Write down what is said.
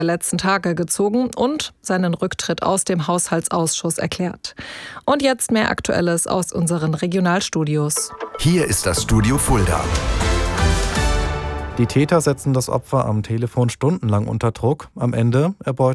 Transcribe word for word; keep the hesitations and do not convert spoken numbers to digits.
letzten Tage gezogen und seinen Rücktritt aus dem Haushaltsausschuss erklärt. Und jetzt mehr Aktuelles aus unseren Regionalstudios. Hier ist das Studio Fulda. Die Täter setzen das Opfer am Telefon stundenlang unter Druck. Am Ende erbeuten